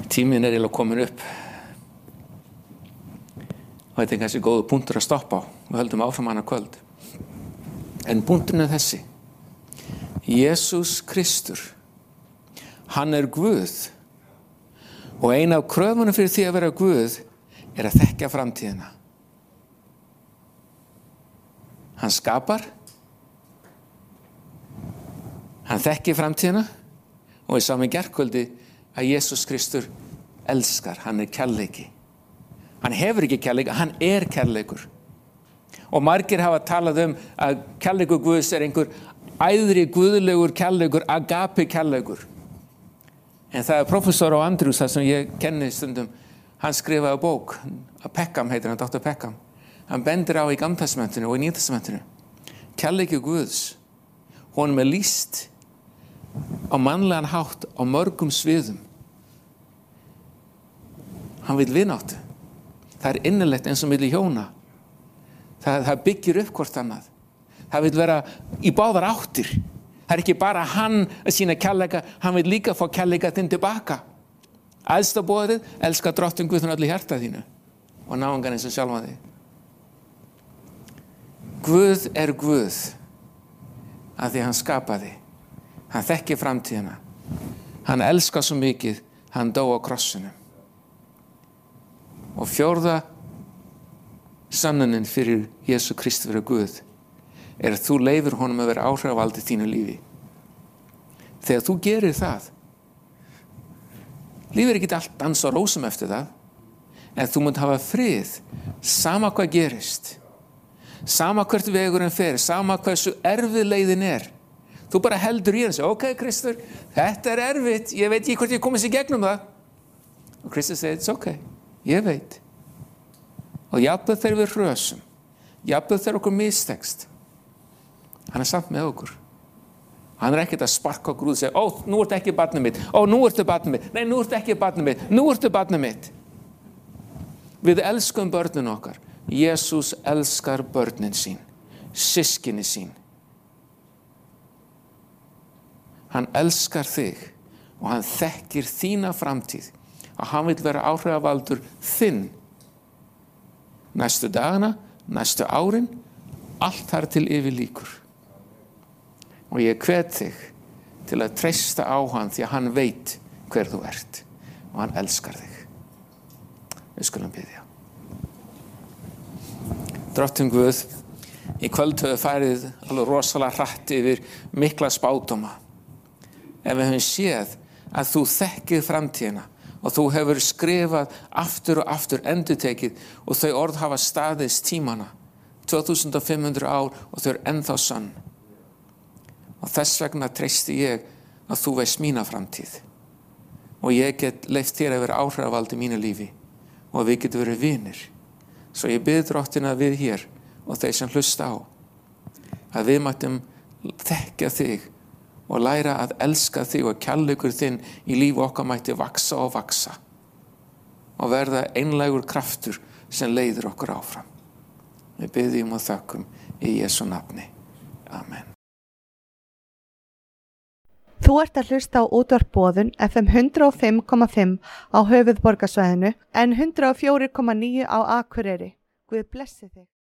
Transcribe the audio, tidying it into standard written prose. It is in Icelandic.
Tíminn eiginlega komin upp. Og þetta kannski góður punktur að stoppa á. Við höldum áfram hana kvöld. En punkturinn þessi. Jesús Kristur, hann Guð. Og ein af kröfunum fyrir því að vera Guð að þekkja framtíðina. Hann skapar. Hann þekkir framtíðina. Og við sáum í gærkvöldi að Jesús Kristur elskar. Hann kærleiki. Hann hefur ekki kærleika, hann kærleikur. Og margir hafa talað að kærleikur Guðs einhver æðri guðlegur kærleikur, agape kærleikur. En það professor á Andrews, það sem ég kenni stundum, hann skrifaði bók, Peckham heitir hann, Dr. Peckham. Hann bendir á í Gamla testamentinu og í Nýja testamentinu. Kærleiki Guðs, honum lýst á mannlegan hátt á mörgum sviðum. Hann vill vináttu. Það innilegt eins og milli hjóna. Það byggir upp hvort annað. Það vill vera í báðar áttir. Það ekki bara hann að sína kærleika, hann vill líka fá kærleika þinn tilbaka. Æðsta boðið, elska drottinn Guð með öllu hjarta þínu og náungan eins og sjálfan þig. Guð Guð af því hann skapaði. Hann þekkir framtíðina. Hann elskar svo mikið, hann dó á krossinum. Og fjórða sannunin fyrir Jesú Kristi vera Guð að þú leifir honum að vera áhrifavald í þínu lífi. Þegar þú gerir það, lífið ekki allt dans og rósum eftir það, en þú munt hafa frið, sama hvað gerist, sama hvert vegurinn fer, sama hversu erfið leiðin Þú bara heldur í hans, ok, Kristur, þetta erfitt, ég veit ekki hvort ég komist í gegnum það. Og Kristur segir, it's ok, ég veit. Og jafnvel þegar við hrösum, jafnvel þegar okkur mistekst, hann samt með okkur. Hann ekkert að sparka okkur út og segja, ó, nú ertu ekki barnið mitt, ó, nú ertu barnið mitt, nei, nú ertu ekki barnið mitt, nú ertu barnið mitt. Við elskum börnin okkar. Jesús elskar börnin sín, systkini sín. Hann elskar þig og hann þekkir þína framtíð og hann vil vera áhrifavaldur þinn. Næstu dagana, næstu árin, allt þar til yfir líkur. Og ég hvet þig til að treysta á hann því að hann veit hver þú ert og hann elskar þig. Við skulum biðja. Drottinn Guð, í kvöld höfum farið alveg rosalega hratt yfir mikla spádóma. En við höfum séð að þú þekkir framtíðina og þú hefur skrifað aftur og aftur endurtekið og þau orð hafa staðist tímana 2500 ár og þau ennþá sann. Og þess vegna treysti ég að þú veist mína framtíð og ég get leyft þér að vera áhrifavald í mínu lífi og við getum verið vinir. Svo ég bið Drottinn að við hér og þeir sem hlusta á að við mættum þekkja þig og læra að elska þig og kærleikur þinn í lífi okkar mætti vaksa og vaksa og verða einlægur kraftur sem leiðir okkur áfram. Við biðjum og þökkum í Jesú nafni. Amen. Þú ert að hlusta á útvarp Boðun FM 105,5 á höfuðborgarsvæðinu en 104,9 á Akureyri. Guð blessi þig.